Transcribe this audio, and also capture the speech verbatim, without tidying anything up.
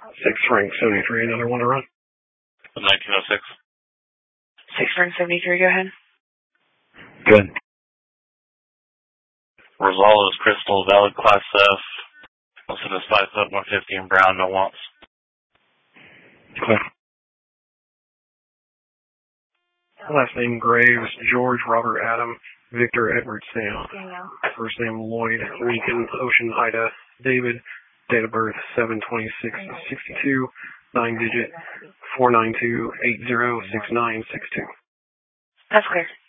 Six Frank seventy-three, another one to run. nineteen oh six. Six Frank seventy-three, go ahead. Good. Rosales Crystal, valid class F. Listed as five foot one fifty in brown, no wants. Okay. Last name Graves, George Robert Adam, Victor Edward Sam. Daniel. First name Lloyd, Lincoln, Ocean Ida, David. Date of birth seven twenty-six sixty-two, nine digit four nine two eight zero six nine six two. That's clear.